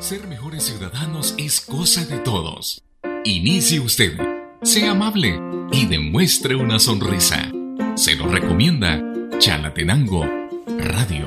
Ser mejores ciudadanos es cosa de todos. Inicie usted, sea amable y demuestre una sonrisa. Se lo recomienda Chalatenango Radio.